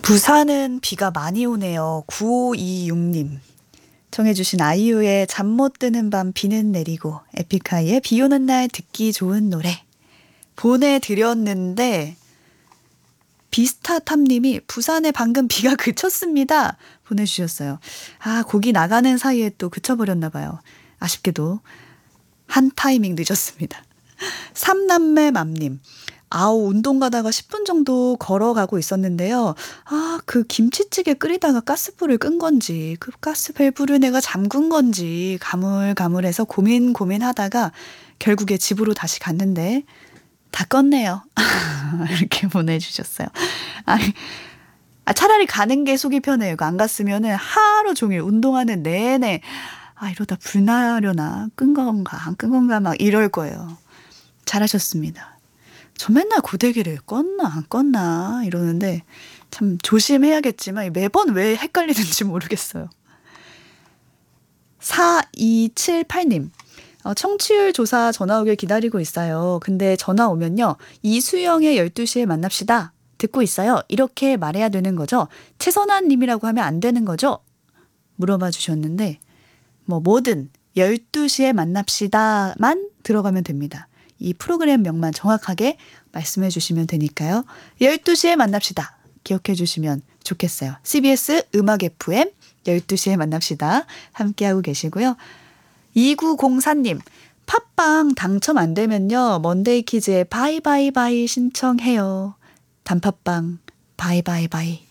부산은 비가 많이 오네요. 9526님. 청해주신 아이유의 잠 못 드는 밤 비는 내리고 에픽하이의 비 오는 날 듣기 좋은 노래 보내드렸는데 비스타탐님이 부산에 방금 비가 그쳤습니다 보내주셨어요. 아, 곡이 나가는 사이에 또 그쳐버렸나 봐요. 아쉽게도 한 타이밍 늦었습니다. 삼남매맘님. 아우, 운동 가다가 10분 정도 걸어가고 있었는데요. 아, 그 김치찌개 끓이다가 가스불을 끈 건지, 그 가스밸브를 내가 잠근 건지, 가물가물해서 고민하다가 결국에 집으로 다시 갔는데, 다 껐네요. 이렇게 보내주셨어요. 차라리 가는 게 속이 편해요. 이거 안 갔으면은 하루 종일 운동하는 내내, 이러다 불나려나, 끈 건가, 안 끈 건가, 막 이럴 거예요. 잘하셨습니다. 저 맨날 고데기를 껐나 안 껐나 이러는데 참 조심해야겠지만 매번 왜 헷갈리는지 모르겠어요. 4278님. 청취율 조사 전화 오길 기다리고 있어요. 근데 전화 오면요. 이수영의 12시에 만납시다. 듣고 있어요. 이렇게 말해야 되는 거죠? 최선한 님이라고 하면 안 되는 거죠? 물어봐 주셨는데 뭐든 12시에 만납시다만 들어가면 됩니다. 이 프로그램 명만 정확하게 말씀해 주시면 되니까요. 12시에 만납시다. 기억해 주시면 좋겠어요. CBS 음악 FM 12시에 만납시다. 함께하고 계시고요. 2904님. 팟빵 당첨 안 되면요. 먼데이 키즈의 바이바이바이 신청해요. 단팥빵 바이바이바이.